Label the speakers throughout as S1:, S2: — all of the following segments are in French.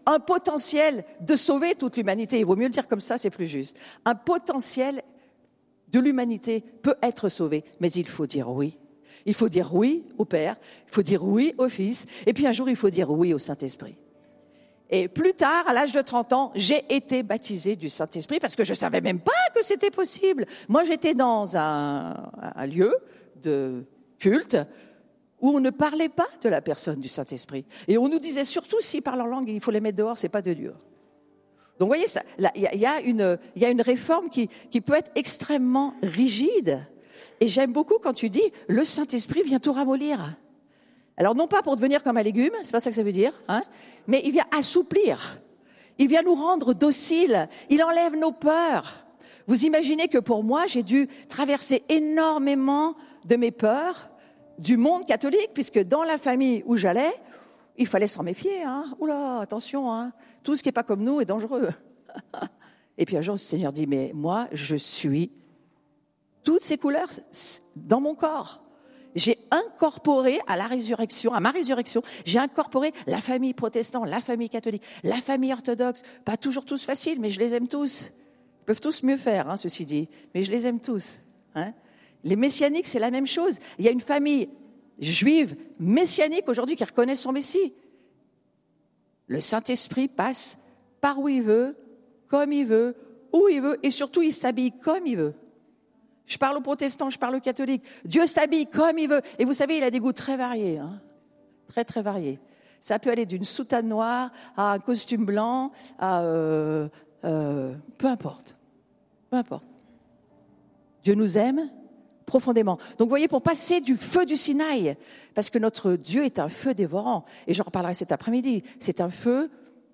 S1: un potentiel de sauver toute l'humanité. Il vaut mieux le dire comme ça, c'est plus juste. Un potentiel de l'humanité peut être sauvé, mais il faut dire oui. Il faut dire oui au Père, il faut dire oui au Fils, et puis un jour, il faut dire oui au Saint-Esprit. Et plus tard, à l'âge de 30 ans, j'ai été baptisée du Saint-Esprit parce que je ne savais même pas que c'était possible. Moi, j'étais dans un lieu de culte où on ne parlait pas de la personne du Saint-Esprit. Et on nous disait surtout, s'ils parlent en langue, il faut les mettre dehors, ce n'est pas de Dieu. Donc, vous voyez, il y a une réforme qui peut être extrêmement rigide. Et j'aime beaucoup quand tu dis, le Saint-Esprit vient tout ramollir. Alors, non pas pour devenir comme un légume, c'est pas ça que ça veut dire, hein, mais il vient assouplir. Il vient nous rendre dociles. Il enlève nos peurs. Vous imaginez que pour moi, j'ai dû traverser énormément de mes peurs du monde catholique, puisque dans la famille où j'allais, il fallait s'en méfier. Hein. Oula, attention, hein. Tout ce qui n'est pas comme nous est dangereux. Et puis un jour, le Seigneur dit, mais moi, je suis toutes ces couleurs dans mon corps. J'ai incorporé à ma résurrection, j'ai incorporé la famille protestante, la famille catholique, la famille orthodoxe. Pas toujours tous faciles, mais je les aime tous. Ils peuvent tous mieux faire, hein, ceci dit, mais je les aime tous. Hein. Les messianiques, c'est la même chose. Il y a une famille juive messianique aujourd'hui qui reconnaît son Messie. Le Saint-Esprit passe par où il veut, comme il veut, où il veut, et surtout, il s'habille comme il veut. Je parle aux protestants, je parle aux catholiques. Dieu s'habille comme il veut. Et vous savez, il a des goûts très variés, hein, très, très variés. Ça peut aller d'une soutane noire à un costume blanc, à peu importe. Peu importe. Dieu nous aime profondément. Donc, vous voyez, pour passer du feu du Sinaï, parce que notre Dieu est un feu dévorant, et j'en reparlerai cet après-midi, c'est un feu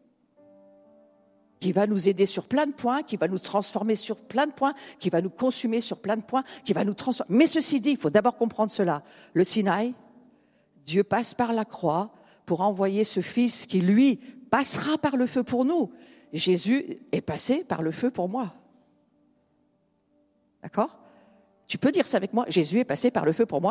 S1: qui va nous aider sur plein de points, qui va nous transformer sur plein de points, qui va nous consumer sur plein de points, qui va nous transformer. Mais ceci dit, il faut d'abord comprendre cela. Le Sinaï, Dieu passe par la croix pour envoyer ce Fils qui, lui, passera par le feu pour nous. Jésus est passé par le feu pour moi. D'accord ? Tu peux dire ça avec moi ? Jésus est passé par le feu pour moi ?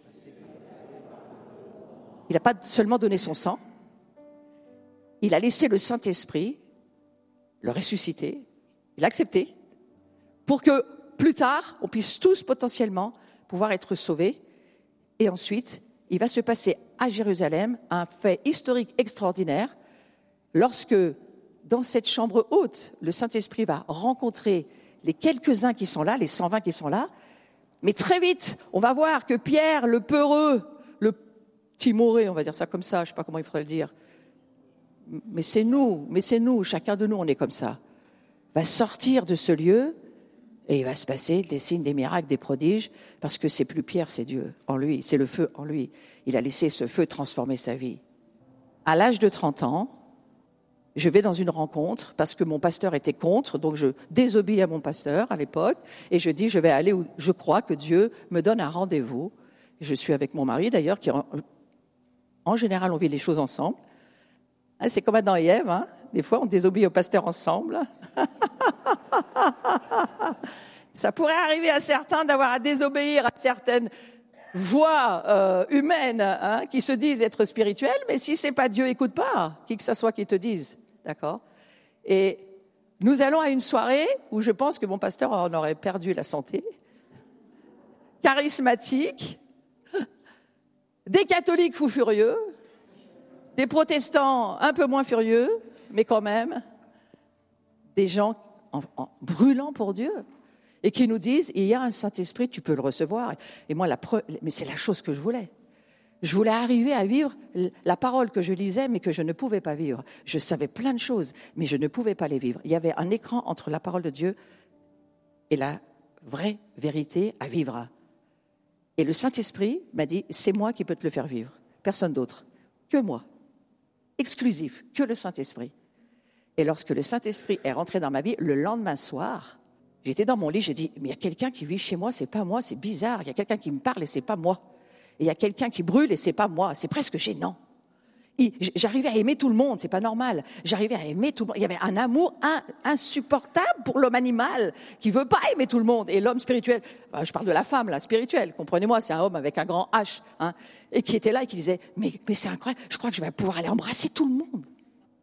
S1: Il n'a pas seulement donné son sang, il a laissé le Saint-Esprit le ressusciter, il a accepté, pour que plus tard, on puisse tous potentiellement pouvoir être sauvés. Et ensuite, il va se passer à Jérusalem un fait historique extraordinaire, lorsque, dans cette chambre haute, le Saint-Esprit va rencontrer les quelques-uns qui sont là, les 120 qui sont là, mais très vite, on va voir que Pierre, le peureux, le timoré, on va dire ça comme ça, je ne sais pas comment il faudrait le dire, mais c'est nous, chacun de nous, on est comme ça, va sortir de ce lieu et il va se passer des signes, des miracles, des prodiges, parce que c'est plus Pierre, c'est Dieu en lui, c'est le feu en lui. Il a laissé ce feu transformer sa vie. À l'âge de 30 ans, je vais dans une rencontre parce que mon pasteur était contre, donc je désobéis à mon pasteur à l'époque et je dis je vais aller où je crois que Dieu me donne un rendez-vous. Je suis avec mon mari d'ailleurs, qui en général on vit les choses ensemble. C'est comme Adam et Ève, hein. Des fois on désobéit au pasteur ensemble. Ça pourrait arriver à certains d'avoir à désobéir à certaines voix humaines, hein, qui se disent être spirituelles, mais si c'est pas Dieu, écoute pas, qui que ça soit qui te dise, d'accord ? Et nous allons à une soirée où je pense que mon pasteur en aurait perdu la santé, charismatique, des catholiques fous furieux, des protestants un peu moins furieux, mais quand même, des gens brûlants pour Dieu. Et qui nous disent, il y a un Saint-Esprit, tu peux le recevoir. Et moi, mais c'est la chose que je voulais. Je voulais arriver à vivre la parole que je lisais, mais que je ne pouvais pas vivre. Je savais plein de choses, mais je ne pouvais pas les vivre. Il y avait un écran entre la parole de Dieu et la vraie vérité à vivre. Et le Saint-Esprit m'a dit, c'est moi qui peux te le faire vivre. Personne d'autre, que moi. Exclusif, que le Saint-Esprit. Et lorsque le Saint-Esprit est rentré dans ma vie, le lendemain soir, j'étais dans mon lit, j'ai dit, mais il y a quelqu'un qui vit chez moi, c'est pas moi, c'est bizarre. Il y a quelqu'un qui me parle et c'est pas moi. Et il y a quelqu'un qui brûle et c'est pas moi. C'est presque gênant. J'arrivais à aimer tout le monde, c'est pas normal. J'arrivais à aimer tout le monde. Il y avait un amour insupportable pour l'homme animal qui veut pas aimer tout le monde. Et l'homme spirituel, je parle de la femme là, spirituelle, comprenez-moi, c'est un homme avec un grand H, hein, et qui était là et qui disait, mais c'est incroyable, je crois que je vais pouvoir aller embrasser tout le monde.